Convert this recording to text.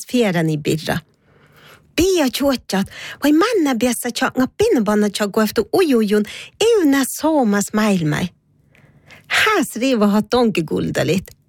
fierani birra. Bia chuotjat, vai manna biassa changa pinbanna chagueftu ujujun, euna soomas maailmai. Häs riiva hat onki kuldalit.